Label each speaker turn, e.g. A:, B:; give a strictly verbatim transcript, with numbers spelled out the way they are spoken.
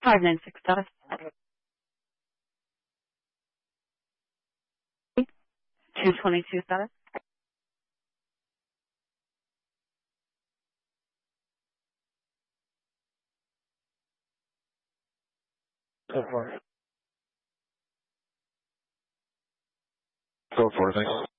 A: five nine six status. two twenty-two status.
B: Go for it. Go for it, thanks.